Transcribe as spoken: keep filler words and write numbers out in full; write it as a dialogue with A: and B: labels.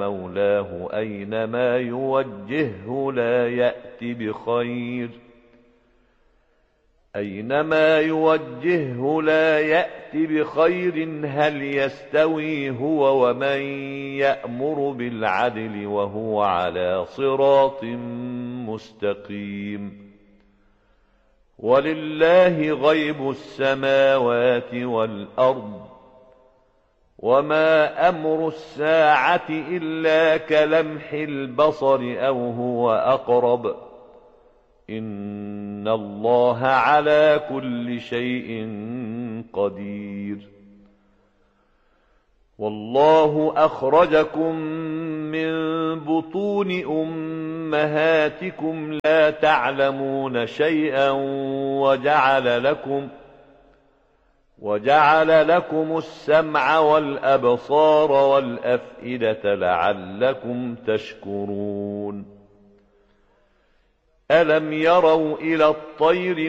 A: مولاه أينما يوجهه لا يأت بخير أينما يوجهه لا يأت بخير هل يستوي هو ومن يأمر بالعدل وهو على صراط مستقيم ولله غيب السماوات والأرض وما أمر الساعة إلا كلمح البصر أو هو أقرب إن الله على كل شيء قدير والله أخرجكم من بطون أمهاتكم لا تعلمون شيئا وجعل لكم وجعل لكم السمع والأبصار والأفئدة لعلكم تشكرون ألم يروا إلى الطير